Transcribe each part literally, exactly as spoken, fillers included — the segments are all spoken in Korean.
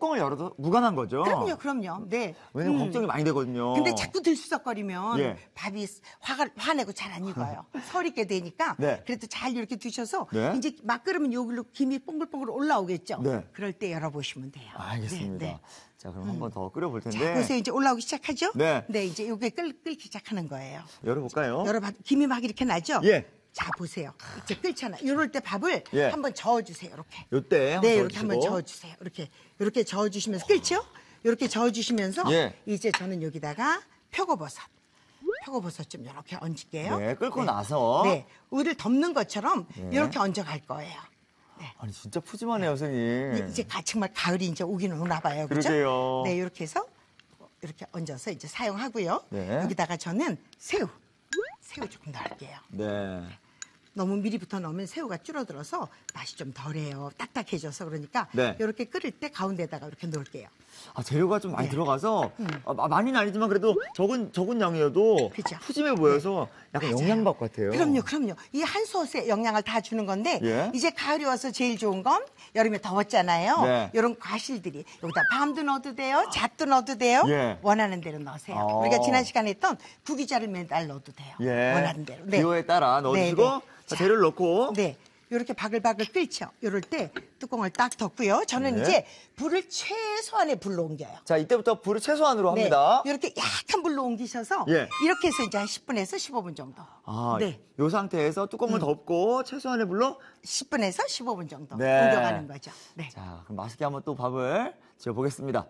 뚜껑을 열어도 무관한 거죠? 그럼요, 그럼요. 네. 왜냐면 음. 걱정이 많이 되거든요. 근데 자꾸 들수석거리면 예. 밥이 화가, 화내고 잘 안 익어요. 설익게 되니까. 네. 그래도 잘 이렇게 두셔서 네. 이제 막 끓으면 여기로 김이 뽕글뽕글 올라오겠죠. 네. 그럴 때 열어보시면 돼요. 알겠습니다. 네, 네. 자, 그럼 한 번 더 끓여볼 텐데. 자, 보세요. 이제 올라오기 시작하죠? 네. 네, 이제 이게 끓, 끓기 시작하는 거예요. 열어볼까요? 열어봐, 김이 막 이렇게 나죠? 예. 자, 보세요. 이제 끓잖아. 이럴 때 밥을 예. 한번 저어주세요. 이렇게. 요때 네, 이렇게 한번 저어주세요. 이렇게. 이렇게 저어주시면서 끓죠? 이렇게 저어주시면서 예. 이제 저는 여기다가 표고버섯. 표고버섯 좀 이렇게 얹을게요. 네, 끓고 나서. 네. 우리를 덮는 것처럼 네. 이렇게 얹어갈 거예요. 아니, 진짜 푸짐하네요, 선생님. 이제 가- 정말 가을이 이제 오기는 오나 봐요. 그죠? 그러게요. 네, 이렇게 해서 이렇게 얹어서 이제 사용하고요. 네. 여기다가 저는 새우. 새우 조금 넣을게요. 네. 너무 미리부터 넣으면 새우가 줄어들어서 맛이 좀 덜해요. 딱딱해져서 그러니까 네. 이렇게 끓일 때 가운데다가 이렇게 넣을게요. 아, 재료가 좀 많이 네. 들어가서 음. 아, 마- 많이는 아니지만 그래도 적은 적은 양이어도 그죠. 푸짐해 보여서 약간 맞아요. 영양밥 같아요. 그럼요, 그럼요. 이 한 솥에 영양을 다 주는 건데 예. 이제 가을이 와서 제일 좋은 건 여름에 더웠잖아요. 네. 이런 과실들이 여기다 밤도 넣어도 돼요, 잣도 넣어도 돼요. 예. 원하는 대로 넣으세요. 어. 우리가 지난 시간에 했던 구기자를 매달 넣어도 돼요. 예. 원하는 대로. 기호에 따라 넣어주시고 네, 네. 자, 재료를 넣고 네. 이렇게 바글바글 끓죠. 이럴 때 뚜껑을 딱 덮고요. 저는 네. 이제 불을 최소한의 불로 옮겨요. 자, 이때부터 불을 최소한으로 합니다. 네. 이렇게 약한 불로 옮기셔서 예. 이렇게 해서 이제 한 십 분에서 십오 분 정도. 아, 네. 이 상태에서 뚜껑을 덮고 최소한의 불로 십 분에서 십오 분 정도 네. 옮겨가는 거죠. 네. 자, 그럼 맛있게 한번 또 밥을 지어 보겠습니다.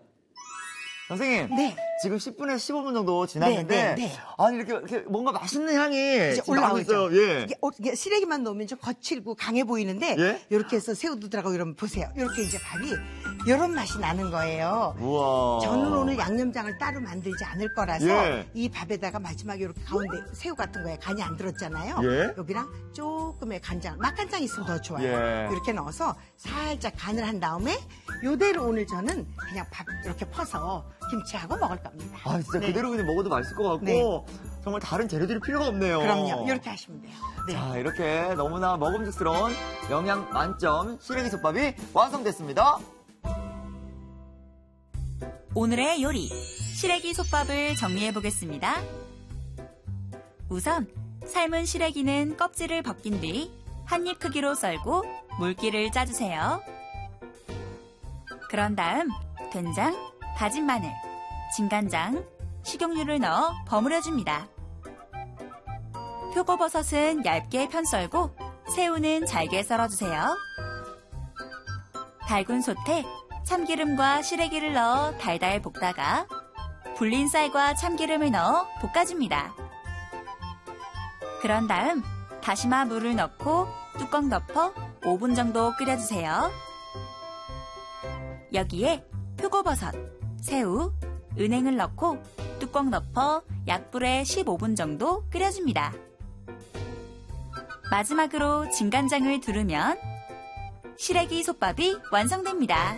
선생님, 네. 지금 십 분에서 십오 분 정도 지났는데 네, 네, 네. 아니 이렇게, 이렇게 뭔가 맛있는 향이 이제 지금 나고 올라오죠. 있어요. 예. 이게, 어, 이게 시래기만 넣으면 좀 거칠고 강해 보이는데 예? 이렇게 해서 새우도 들어가고 이러면 보세요. 이렇게 이제 밥이 이런 맛이 나는 거예요. 우와. 저는 오늘 양념장을 따로 만들지 않을 거라서 예. 이 밥에다가 마지막에 이렇게 가운데 새우 같은 거에 간이 안 들었잖아요. 예. 여기랑 조금의 간장, 맛간장 있으면 더 좋아요. 예. 이렇게 넣어서 살짝 간을 한 다음에 요대로 오늘 저는 그냥 밥 이렇게 퍼서 김치하고 먹을 겁니다. 아, 진짜 네. 그대로 그냥 먹어도 맛있을 것 같고 네. 정말 다른 재료들이 필요가 없네요. 그럼요. 이렇게 하시면 돼요. 네. 자, 이렇게 너무나 먹음직스러운 영양 만점 시래기 솥밥이 완성됐습니다. 오늘의 요리, 시래기 솥밥을 정리해 보겠습니다. 우선 삶은 시래기는 껍질을 벗긴 뒤 한 입 크기로 썰고 물기를 짜주세요. 그런 다음 된장, 다진 마늘, 진간장, 식용유를 넣어 버무려줍니다. 표고버섯은 얇게 편썰고 새우는 잘게 썰어주세요. 달군 솥에 참기름과 시래기를 넣어 달달 볶다가 불린 쌀과 참기름을 넣어 볶아줍니다. 그런 다음 다시마 물을 넣고 뚜껑 덮어 오 분 정도 끓여주세요. 여기에 표고버섯, 새우, 은행을 넣고 뚜껑 덮어 약불에 십오 분 정도 끓여줍니다. 마지막으로 진간장을 두르면 시래기 솥밥이 완성됩니다.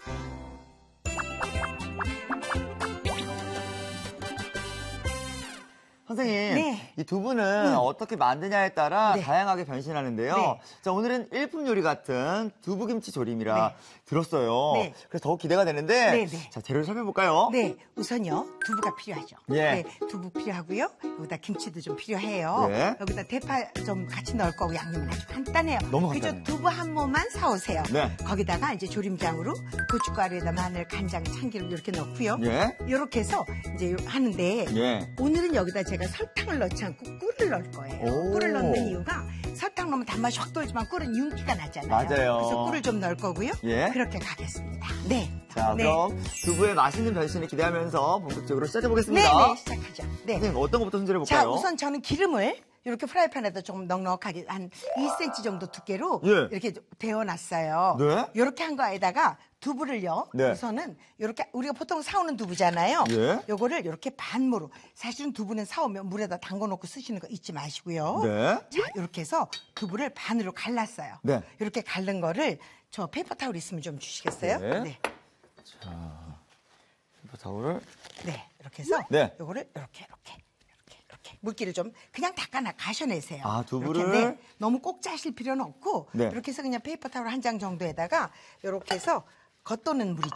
선생님, 네. 이 두부는 어떻게 만드냐에 따라 네. 다양하게 변신하는데요. 네. 자, 오늘은 일품 요리 같은 두부김치 조림이라 네. 들었어요. 네. 그래서 더욱 기대가 되는데, 네, 네. 자, 재료를 살펴볼까요? 네, 우선요 두부가 필요하죠. 예. 네, 두부 필요하고요. 여기다 김치도 좀 필요해요. 네. 여기다 대파 좀 같이 넣을 거고 양념은 아주 간단해요. 너무 그죠? 간단해요. 두부 한 모만 사오세요. 네. 거기다가 이제 조림장으로 고춧가루에다 마늘, 간장, 참기름 이렇게 넣고요. 예. 이렇게 해서 이제 하는데 예. 오늘은 여기다 제가 설탕을 넣지 않고 꿀을 넣을 거예요. 오. 꿀을 넣는 이유가 설탕 넣으면 단맛이 확 돌지만 꿀은 윤기가 나잖아요. 맞아요. 그래서 꿀을 좀 넣을 거고요. 예. 그렇게 가겠습니다. 네. 자, 네. 그럼 두부의 맛있는 변신을 기대하면서 본격적으로 시작해보겠습니다. 네, 네, 시작하죠. 네. 선생님, 어떤 것부터 손질해볼까요? 자, 우선 저는 기름을 이렇게 프라이팬에다 조금 넉넉하게 한 이 센티미터 정도 두께로 예. 이렇게 데워놨어요. 네. 이렇게 한 거에다가 두부를요. 네. 우선은 이렇게 우리가 보통 사오는 두부잖아요. 예. 요거를 이렇게 반무로. 사실은 두부는 사오면 물에다 담궈놓고 쓰시는 거 잊지 마시고요. 네. 자, 이렇게 해서 두부를 반으로 갈랐어요. 네. 이렇게 갈른 거를 저 페이퍼 타올 있으면 좀 주시겠어요? 네. 네. 타올을. 네, 이렇게 해서 네. 요거를 이렇게 이렇게 이렇게 이렇게 물기를 좀 그냥 닦아나 가셔내세요. 아, 두부를? 이렇게, 네. 너무 꼭 짜실 필요는 없고 네. 이렇게 해서 그냥 페이퍼 타올 한 장 정도에다가 이렇게 해서 겉도는 물 있죠.